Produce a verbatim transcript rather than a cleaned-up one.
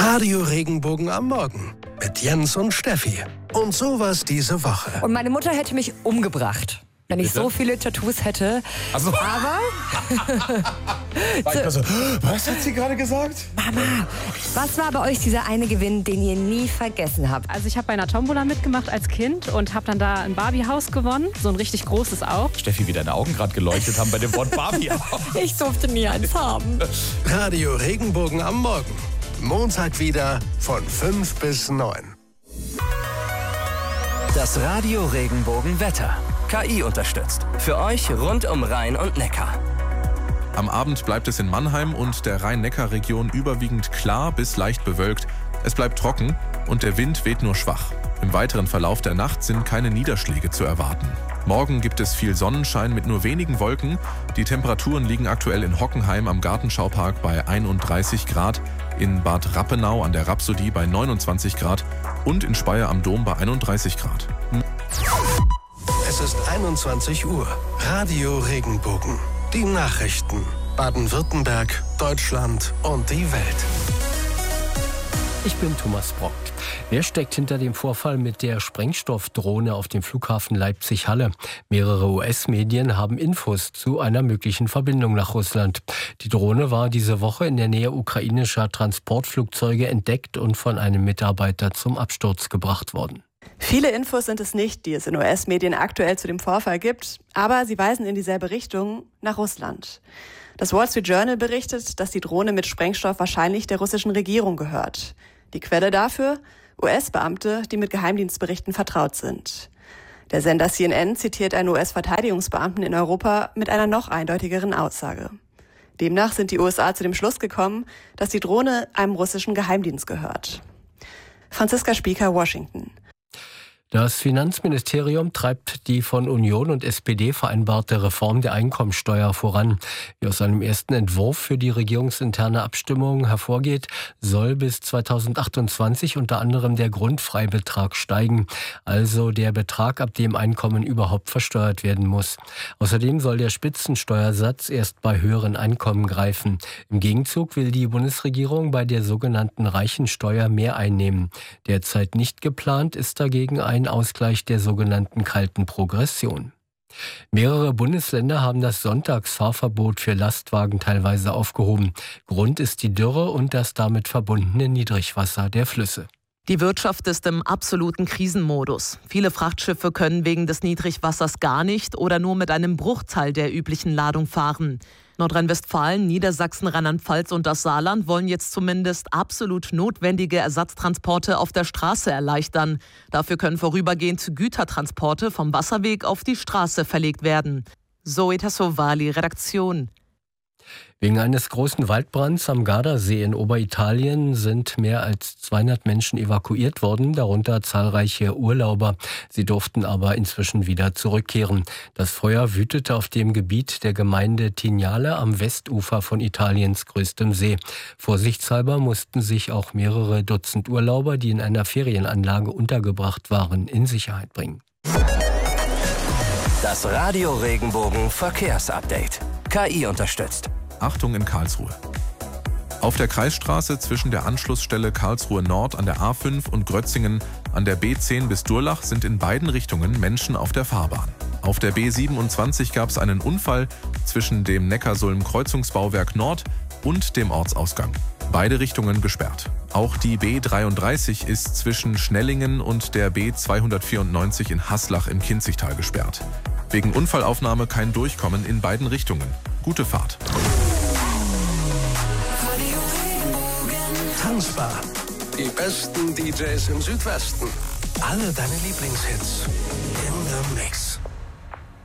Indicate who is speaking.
Speaker 1: Radio Regenbogen am Morgen mit Jens und Steffi. Und sowas diese Woche.
Speaker 2: Und meine Mutter hätte mich umgebracht, wenn ich so viele Tattoos hätte.
Speaker 3: Ach so.
Speaker 2: Aber...
Speaker 3: War ich so, was hat sie gerade gesagt?
Speaker 2: Mama, was war bei euch dieser eine Gewinn, den ihr nie vergessen habt?
Speaker 4: Also ich habe bei einer Tombola mitgemacht als Kind und habe dann da ein Barbie-Haus gewonnen. So ein richtig großes auch.
Speaker 3: Steffi, wie deine Augen gerade geleuchtet haben bei dem Wort Barbie.
Speaker 2: Ich durfte nie eins haben.
Speaker 1: Radio Regenbogen am Morgen. Montag wieder von fünf bis neun.
Speaker 5: Das Radio Regenbogen Wetter. K I unterstützt. Für euch rund um Rhein und Neckar.
Speaker 6: Am Abend bleibt es in Mannheim und der Rhein-Neckar-Region überwiegend klar bis leicht bewölkt. Es bleibt trocken und der Wind weht nur schwach. Im weiteren Verlauf der Nacht sind keine Niederschläge zu erwarten. Morgen gibt es viel Sonnenschein mit nur wenigen Wolken. Die Temperaturen liegen aktuell in Hockenheim am Gartenschaupark bei einunddreißig Grad, in Bad Rappenau an der Rhapsodie bei neunundzwanzig Grad und in Speyer am Dom bei einunddreißig Grad.
Speaker 1: Es ist einundzwanzig Uhr. Radio Regenbogen. Die Nachrichten. Baden-Württemberg, Deutschland und die Welt.
Speaker 7: Ich bin Thomas Brockt. Wer steckt hinter dem Vorfall mit der Sprengstoffdrohne auf dem Flughafen Leipzig-Halle? Mehrere U S-Medien haben Infos zu einer möglichen Verbindung nach Russland. Die Drohne war diese Woche in der Nähe ukrainischer Transportflugzeuge entdeckt und von einem Mitarbeiter zum Absturz gebracht worden.
Speaker 8: Viele Infos sind es nicht, die es in U S-Medien aktuell zu dem Vorfall gibt, aber sie weisen in dieselbe Richtung, nach Russland. Das Wall Street Journal berichtet, dass die Drohne mit Sprengstoff wahrscheinlich der russischen Regierung gehört. Die Quelle dafür? U S-Beamte, die mit Geheimdienstberichten vertraut sind. Der Sender C N N zitiert einen U S-Verteidigungsbeamten in Europa mit einer noch eindeutigeren Aussage. Demnach sind die U S A zu dem Schluss gekommen, dass die Drohne einem russischen Geheimdienst gehört. Franziska Spieker, Washington.
Speaker 7: Das Finanzministerium treibt die von Union und S P D vereinbarte Reform der Einkommensteuer voran. Wie aus einem ersten Entwurf für die regierungsinterne Abstimmung hervorgeht, soll bis zweitausendachtundzwanzig unter anderem der Grundfreibetrag steigen, also der Betrag, ab dem Einkommen überhaupt versteuert werden muss. Außerdem soll der Spitzensteuersatz erst bei höheren Einkommen greifen. Im Gegenzug will die Bundesregierung bei der sogenannten Reichensteuer mehr einnehmen. Derzeit nicht geplant ist dagegen ein Ausgleich der sogenannten kalten Progression. Mehrere Bundesländer haben das Sonntagsfahrverbot für Lastwagen teilweise aufgehoben. Grund ist die Dürre und das damit verbundene Niedrigwasser der Flüsse.
Speaker 9: Die Wirtschaft ist im absoluten Krisenmodus. Viele Frachtschiffe können wegen des Niedrigwassers gar nicht oder nur mit einem Bruchteil der üblichen Ladung fahren. Nordrhein-Westfalen, Niedersachsen, Rheinland-Pfalz und das Saarland wollen jetzt zumindest absolut notwendige Ersatztransporte auf der Straße erleichtern. Dafür können vorübergehend Gütertransporte vom Wasserweg auf die Straße verlegt werden. Zoe Tassovali, Redaktion.
Speaker 7: Wegen eines großen Waldbrands am Gardasee in Oberitalien sind mehr als zweihundert Menschen evakuiert worden, darunter zahlreiche Urlauber. Sie durften aber inzwischen wieder zurückkehren. Das Feuer wütete auf dem Gebiet der Gemeinde Tignale am Westufer von Italiens größtem See. Vorsichtshalber mussten sich auch mehrere Dutzend Urlauber, die in einer Ferienanlage untergebracht waren, in Sicherheit bringen.
Speaker 5: Das Radio Regenbogen Verkehrsupdate. K I unterstützt.
Speaker 6: Achtung in Karlsruhe. Auf der Kreisstraße zwischen der Anschlussstelle Karlsruhe Nord an der A fünf und Grötzingen an der B zehn bis Durlach sind in beiden Richtungen Menschen auf der Fahrbahn. Auf der B siebenundzwanzig gab es einen Unfall zwischen dem Neckarsulm-Kreuzungsbauwerk Nord und dem Ortsausgang. Beide Richtungen gesperrt. Auch die B dreiunddreißig ist zwischen Schnellingen und der B zweihundertvierundneunzig in Haslach im Kinzigtal gesperrt. Wegen Unfallaufnahme kein Durchkommen in beiden Richtungen. Gute Fahrt.
Speaker 1: Tanzbar. Die besten D Js im Südwesten. Alle deine Lieblingshits. In the Mix.